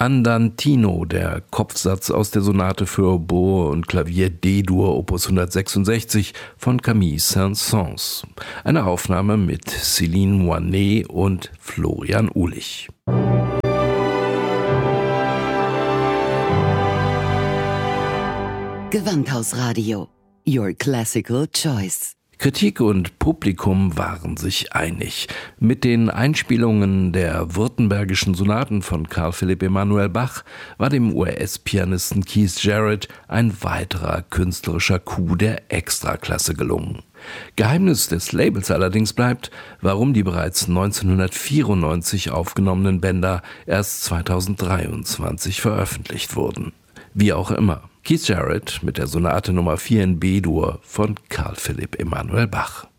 Andantino, der Kopfsatz aus der Sonate für Oboe und Klavier D-Dur Opus 166 von Camille Saint-Saëns. Eine Aufnahme mit Céline Moinet und Florian Uhlich. Gewandhausradio. Your classical choice. Kritik und Publikum waren sich einig. Mit den Einspielungen der württembergischen Sonaten von Carl Philipp Emanuel Bach war dem US-Pianisten Keith Jarrett ein weiterer künstlerischer Coup der Extraklasse gelungen. Geheimnis des Labels allerdings bleibt, warum die bereits 1994 aufgenommenen Bänder erst 2023 veröffentlicht wurden. Wie auch immer. Keith Jarrett mit der Sonate Nummer 4 in B-Dur von Carl Philipp Emanuel Bach.